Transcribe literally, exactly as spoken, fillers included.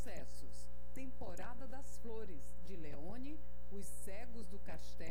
sucessos: Temporada das Flores, de Leone, Os Cegos do Castelo,